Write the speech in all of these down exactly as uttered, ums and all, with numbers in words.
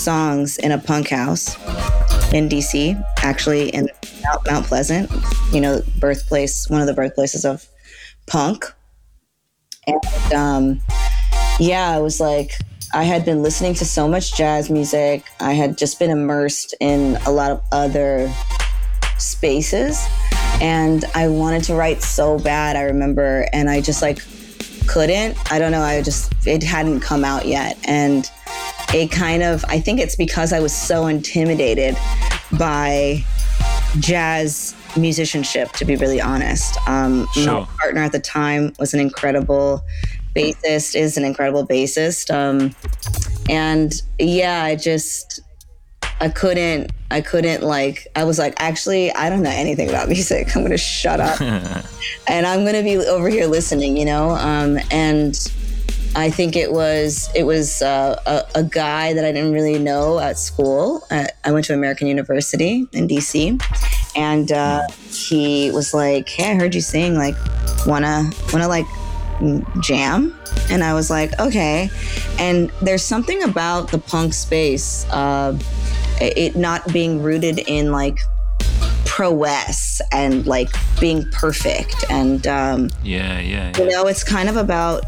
songs in a punk house in D C, actually in Mount, Mount Pleasant, you know, birthplace, one of the birthplaces of punk. And um, yeah, I was like, I had been listening to so much jazz music. I had just been immersed in a lot of other spaces, and I wanted to write so bad, I remember, and I just like couldn't. I don't know, I just, it hadn't come out yet. And it kind of, I think it's because I was so intimidated by jazz musicianship, to be really honest. Um, sure. My partner at the time was an incredible bassist, is an incredible bassist. Um, and yeah, I just, I couldn't, I couldn't like, I was like, actually, I don't know anything about music. I'm going to shut up and I'm going to be over here listening, you know? Um, and I think it was it was uh, a, a guy that I didn't really know at school. Uh, I went to American University in D C, and uh, he was like, "Hey, I heard you sing. Like, wanna wanna like jam?" And I was like, "Okay." And there's something about the punk space, uh, it not being rooted in like prowess and like being perfect, and um, yeah, yeah, yeah, you know, it's kind of about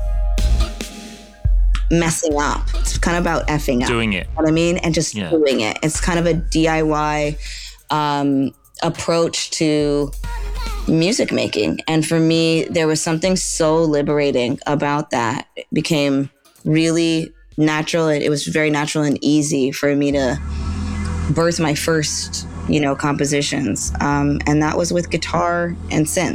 messing up. It's kind of about effing up. Doing it. You know what I mean? And just yeah. doing it. It's kind of a D I Y um, approach to music making. And for me, there was something so liberating about that. It became really natural. It was very natural and easy for me to birth my first, you know, compositions. Um, and that was with guitar and synth.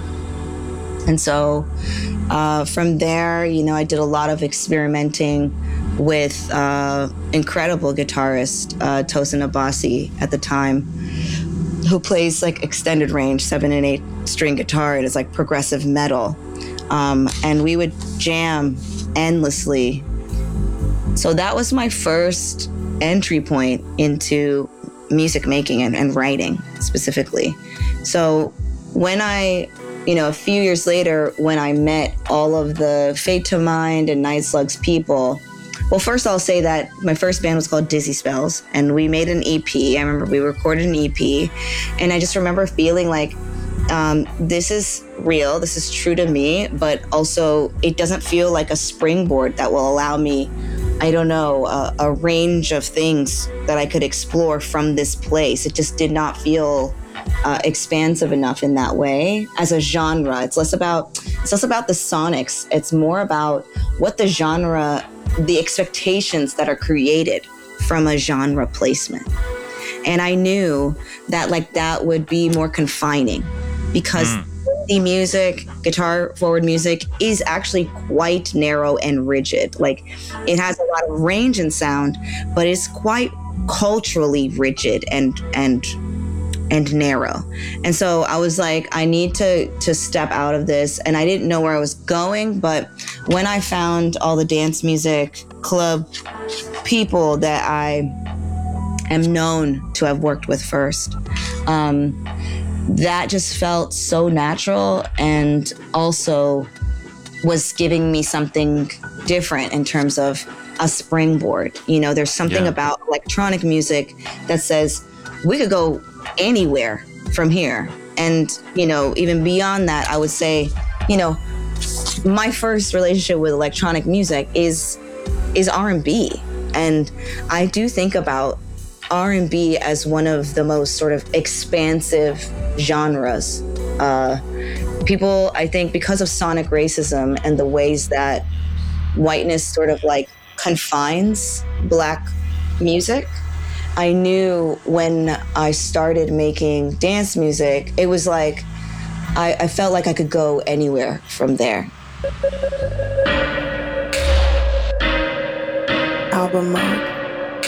And so uh, from there, you know, I did a lot of experimenting with uh, incredible guitarist uh, Tosin Abasi at the time, who plays like extended range seven and eight string guitar. It is like progressive metal. Um, and we would jam endlessly. So that was my first entry point into music making and, and writing specifically. So when I, you know, a few years later, when I met all of the Fade to Mind and Night Slugs people, well, first I'll say that my first band was called Dizzy Spells, and we made an E P. I remember we recorded an E P, and I just remember feeling like, um, this is real, this is true to me, but also it doesn't feel like a springboard that will allow me, I don't know, a, a range of things that I could explore from this place. It just did not feel uh, expansive enough in that way as a genre. It's less about it's less about the sonics. It's more about what the genre, the expectations that are created from a genre placement. And I knew that like that would be more confining because mm. indie music, guitar forward music is actually quite narrow and rigid. Like it has a lot of range and sound, but it's quite culturally rigid and and and narrow. And so I was like, I need to to step out of this. And I didn't know where I was going, but when I found all the dance music club people that I am known to have worked with first, um, that just felt so natural and also was giving me something different in terms of a springboard. You know, there's something yeah. about electronic music that says we could go anywhere from here. And, you know, even beyond that, I would say, you know, my first relationship with electronic music is is R and B. And I do think about R and B as one of the most sort of expansive genres. Uh, people, I think, because of sonic racism and the ways that whiteness sort of like confines Black music, I knew when I started making dance music, it was like, I, I felt like I could go anywhere from there. Album mode.